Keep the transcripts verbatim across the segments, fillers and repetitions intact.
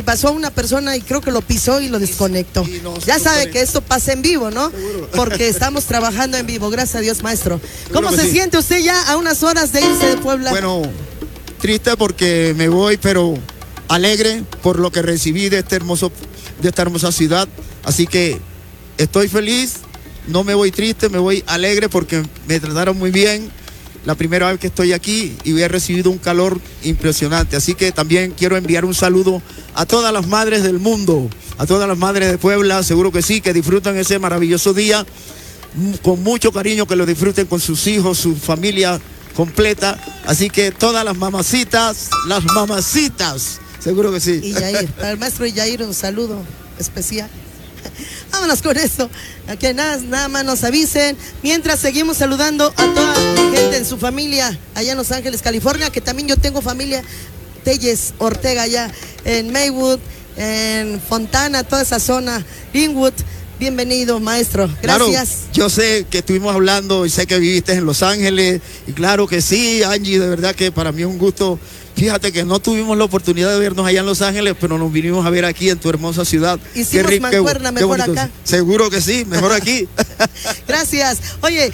pasó a una persona y creo que lo pisó y lo desconectó. Y, y no, ya sabe también. que esto pasa en vivo, ¿no? Seguro. Porque estamos trabajando en vivo, gracias a Dios, maestro. ¿Cómo Seguro se que sí. siente usted ya a unas horas de irse de Puebla? Bueno, triste porque me voy, pero alegre por lo que recibí de este hermoso, de esta hermosa ciudad. Así que estoy feliz, no me voy triste, me voy alegre porque me trataron muy bien. La primera vez que estoy aquí y he recibido un calor impresionante. Así que también quiero enviar un saludo a todas las madres del mundo, a todas las madres de Puebla, seguro que sí, que disfrutan ese maravilloso día con mucho cariño, que lo disfruten con sus hijos, su familia completa. Así que todas las mamacitas, las mamacitas, seguro que sí. Y Yair, para el maestro Yair un saludo especial. Vámonos con esto, que nada, nada más nos avisen. Mientras seguimos saludando a toda mi gente en su familia allá en Los Ángeles, California, que también yo tengo familia, Telles Ortega allá en Maywood, en Fontana, toda esa zona, Linwood. Bienvenido, maestro. Gracias. Claro, yo sé que estuvimos hablando y sé que viviste en Los Ángeles y claro que sí, Angie, de verdad que para mí es un gusto. Fíjate que no tuvimos la oportunidad de vernos allá en Los Ángeles, pero nos vinimos a ver aquí en tu hermosa ciudad. Hicimos qué rico, mancuerna qué, mejor qué acá. Seguro que sí, mejor aquí. Gracias. Oye,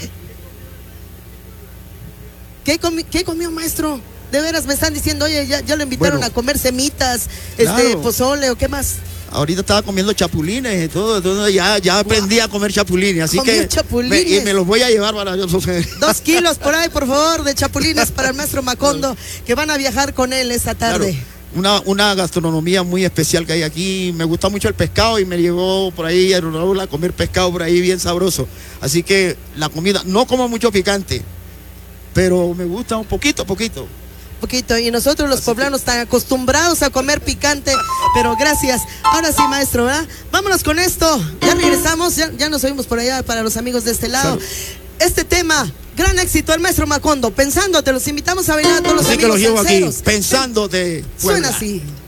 ¿qué, comi ¿qué comió, maestro? De veras me están diciendo, oye, ya, ya lo invitaron Bueno, a comer semitas, este, claro. pozole o qué más. Ahorita estaba comiendo chapulines y todo, todo ya, ya aprendí a comer chapulines, así Comió que chapulines. Me, y me los voy a llevar para Dos kilos por ahí, por favor, de chapulines para el maestro Macondo, que van a viajar con él esta tarde. Claro, una, una gastronomía muy especial que hay aquí. Me gusta mucho el pescado y me llevó por ahí a Raúl a comer pescado por ahí bien sabroso. Así que la comida, no como mucho picante, pero me gusta un poquito, poquito. Poquito, y nosotros los Así poblanos tan acostumbrados a comer picante, pero gracias. Ahora sí, maestro, ¿verdad? Vámonos con esto, ya regresamos, ya, ya nos oímos por allá para los amigos de este lado. Salud. Este tema, gran éxito al maestro Macondo, Pensándote, los invitamos a bailar a todos los Así que amigos los llevo aquí, salseros. pensándote. Suena Puebla. así.